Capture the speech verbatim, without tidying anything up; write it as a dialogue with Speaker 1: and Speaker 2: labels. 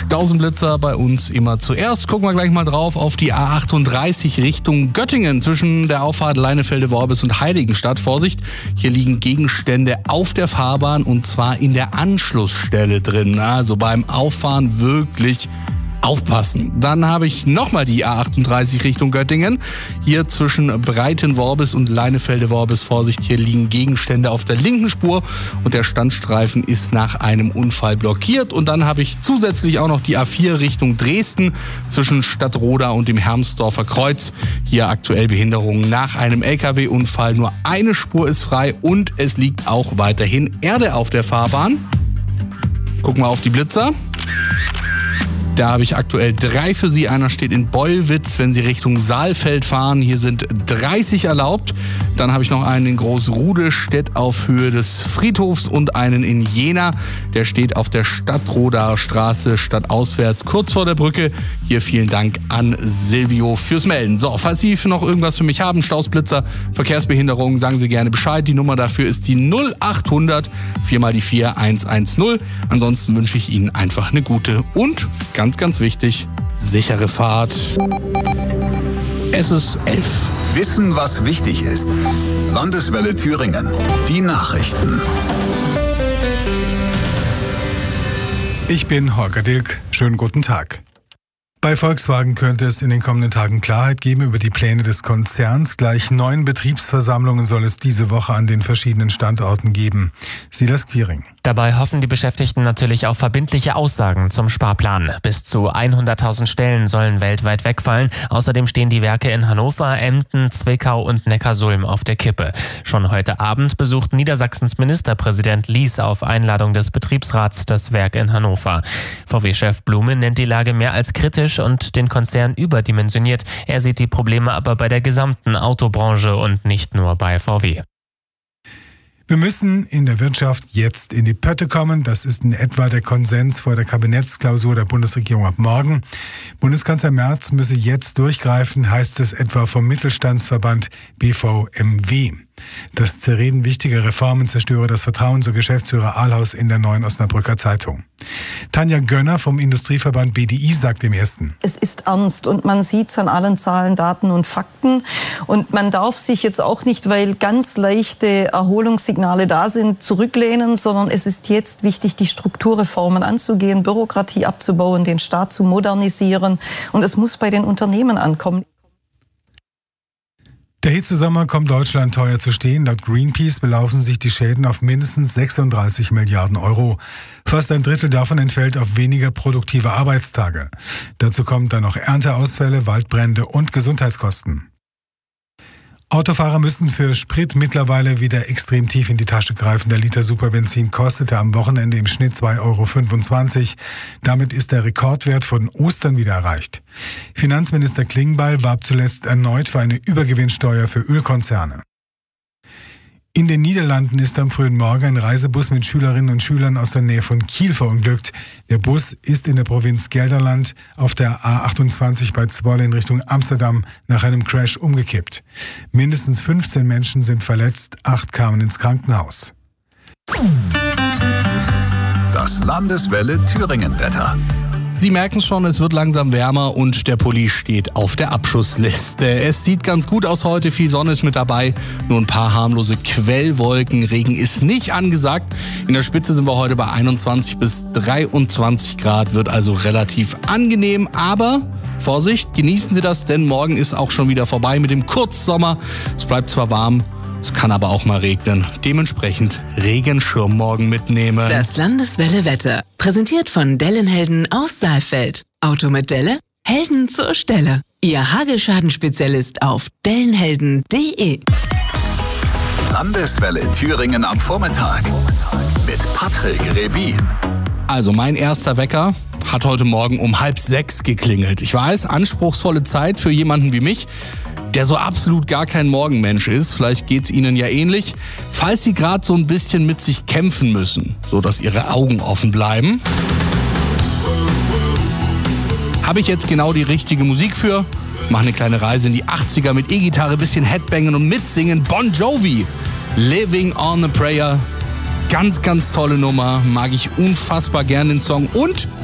Speaker 1: Stausenblitzer bei uns immer zuerst. Gucken wir gleich mal drauf auf die A achtunddreißig Richtung Göttingen zwischen der Auffahrt Leinefelde-Worbis und Heiligenstadt. Vorsicht, hier liegen Gegenstände auf der Fahrbahn und zwar in der Anschlussstelle drin. Also beim Auffahren wirklich aufpassen. Dann habe ich nochmal die A achtunddreißig Richtung Göttingen. Hier zwischen Breitenworbis und Leinefelde-Worbis. Vorsicht, hier liegen Gegenstände auf der linken Spur und der Standstreifen ist nach einem Unfall blockiert. Und dann habe ich zusätzlich auch noch die A vier Richtung Dresden zwischen Stadtroda und dem Hermsdorfer Kreuz. Hier aktuell Behinderungen nach einem L K W-Unfall. Nur eine Spur ist frei und es liegt auch weiterhin Erde auf der Fahrbahn. Gucken wir auf die Blitzer. Da habe ich aktuell drei für Sie. Einer steht in Beulwitz, wenn Sie Richtung Saalfeld fahren. Hier sind dreißig erlaubt. Dann habe ich noch einen in Großrudestädt auf Höhe des Friedhofs und einen in Jena. Der steht auf der Stadtrodaer Straße stadtauswärts kurz vor der Brücke. Hier vielen Dank an Silvio fürs Melden. So, falls Sie noch irgendwas für mich haben, Stausblitzer, Verkehrsbehinderung, sagen Sie gerne Bescheid. Die Nummer dafür ist die null achthundert vier mal die vier eins eins null. Ansonsten wünsche ich Ihnen einfach eine gute und ganz Ganz, ganz wichtig, sichere Fahrt. Es ist elf.
Speaker 2: Wissen, was wichtig ist. Landeswelle Thüringen. Die Nachrichten.
Speaker 3: Ich bin Holger Dilk. Schönen guten Tag. Bei Volkswagen könnte es in den kommenden Tagen Klarheit geben über die Pläne des Konzerns. Gleich neun Betriebsversammlungen soll es diese Woche an den verschiedenen Standorten geben. Silas Quiring.
Speaker 4: Dabei hoffen die Beschäftigten natürlich auf verbindliche Aussagen zum Sparplan. Bis zu hunderttausend Stellen sollen weltweit wegfallen. Außerdem stehen die Werke in Hannover, Emden, Zwickau und Neckarsulm auf der Kippe. Schon heute Abend besucht Niedersachsens Ministerpräsident Lies auf Einladung des Betriebsrats das Werk in Hannover. V W-Chef Blume nennt die Lage mehr als kritisch und den Konzern überdimensioniert. Er sieht die Probleme aber bei der gesamten Autobranche und nicht nur bei V W.
Speaker 3: Wir müssen in der Wirtschaft jetzt in die Pötte kommen. Das ist in etwa der Konsens vor der Kabinettsklausur der Bundesregierung ab morgen. Bundeskanzler Merz müsse jetzt durchgreifen, heißt es etwa vom Mittelstandsverband B V M W. Das Zerreden wichtiger Reformen zerstöre das Vertrauen, so Geschäftsführer Ahlhaus in der Neuen Osnabrücker Zeitung. Tanja Gönner vom Industrieverband B D I sagt im Ersten:
Speaker 5: Es ist ernst und man sieht es an allen Zahlen, Daten und Fakten. Und man darf sich jetzt auch nicht, weil ganz leichte Erholungssignale da sind, zurücklehnen, sondern es ist jetzt wichtig, die Strukturreformen anzugehen, Bürokratie abzubauen, den Staat zu modernisieren. Und es muss bei den Unternehmen ankommen.
Speaker 3: Der Hitzesommer kommt Deutschland teuer zu stehen. Laut Greenpeace belaufen sich die Schäden auf mindestens sechsunddreißig Milliarden Euro. Fast ein Drittel davon entfällt auf weniger produktive Arbeitstage. Dazu kommen dann noch Ernteausfälle, Waldbrände und Gesundheitskosten. Autofahrer müssen für Sprit mittlerweile wieder extrem tief in die Tasche greifen. Der Liter Superbenzin kostete am Wochenende im Schnitt zwei Euro fünfundzwanzig. Damit ist der Rekordwert von Ostern wieder erreicht. Finanzminister Klingbeil warb zuletzt erneut für eine Übergewinnsteuer für Ölkonzerne. In den Niederlanden ist am frühen Morgen ein Reisebus mit Schülerinnen und Schülern aus der Nähe von Kiel verunglückt. Der Bus ist in der Provinz Gelderland auf der A achtundzwanzig bei Zwolle in Richtung Amsterdam nach einem Crash umgekippt. Mindestens fünfzehn Menschen sind verletzt, acht kamen ins Krankenhaus.
Speaker 2: Das Landeswelle Thüringen-Wetter.
Speaker 1: Sie merken schon, es wird langsam wärmer und der Pulli steht auf der Abschussliste. Es sieht ganz gut aus heute, viel Sonne ist mit dabei, nur ein paar harmlose Quellwolken. Regen ist nicht angesagt. In der Spitze sind wir heute bei einundzwanzig bis dreiundzwanzig Grad, wird also relativ angenehm, aber Vorsicht, genießen Sie das, denn morgen ist auch schon wieder vorbei mit dem Kurzsommer. Es bleibt zwar warm, es kann aber auch mal regnen. Dementsprechend Regenschirm morgen mitnehmen.
Speaker 6: Das Landeswelle Wetter. Präsentiert von Dellenhelden aus Saalfeld. Auto mit Delle? Helden zur Stelle. Ihr Hagelschadenspezialist auf dellenhelden punkt de.
Speaker 2: Landeswelle Thüringen am Vormittag. Mit Patrick Rebin.
Speaker 1: Also mein erster Wecker hat heute Morgen um halb sechs geklingelt. Ich weiß, anspruchsvolle Zeit für jemanden wie mich, der so absolut gar kein Morgenmensch ist. Vielleicht geht's Ihnen ja ähnlich. Falls Sie gerade so ein bisschen mit sich kämpfen müssen, so dass Ihre Augen offen bleiben, habe ich jetzt genau die richtige Musik für. Mache eine kleine Reise in die achtziger mit E-Gitarre, bisschen Headbangen und mitsingen. Bon Jovi, Living on a Prayer. Ganz, ganz tolle Nummer. Mag ich unfassbar gern den Song. Und